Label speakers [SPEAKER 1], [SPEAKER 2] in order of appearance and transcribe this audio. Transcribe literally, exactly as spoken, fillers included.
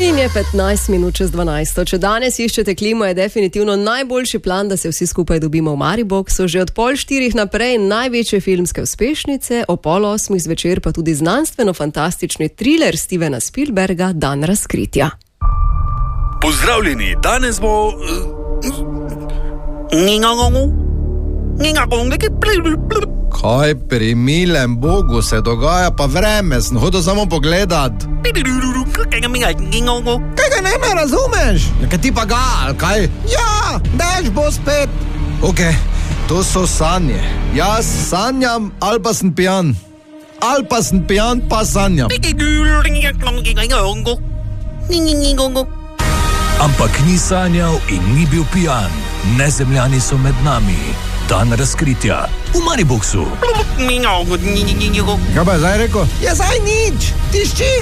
[SPEAKER 1] In je petnajst minut čez dvanajst. Če danes iščete klimo, je definitivno najboljši plan, da se vsi skupaj dobimo v Mariboxu. Že od pol štirih naprej največje filmske uspešnice, o pol osmih zvečer pa tudi znanstveno-fantastični thriller Stevena Spielberga Dan razkritja.
[SPEAKER 2] Pozdravljeni, danes bo...
[SPEAKER 3] Kaj pri milem Bogu se dogaja, pa vreme, sem hodil samo pogledat. Kaj ga ne me razumeš? Kaj ti pa ga, ali kaj? Ja, dež bo spet. Ok, to so sanje. Jaz sanjam, ali pa sem pijan. Ali pa sem pijan, pa sanjam.
[SPEAKER 2] Ampak ni sanjal in ni bil pijan. Nezemljani so med nami. Dan razkritja v Mariboxu.
[SPEAKER 3] Kaj pa je zdaj rekel? Je zdaj nič, tišči